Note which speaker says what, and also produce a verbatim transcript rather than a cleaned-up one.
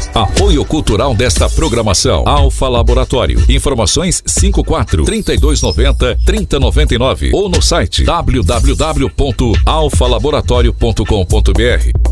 Speaker 1: Apoio cultural desta programação. Alfa Laboratório. Informações cinquenta e quatro, trinta e dois noventa, trinta noventa e nove ou no site w w w ponto alfa laboratório ponto com ponto b r.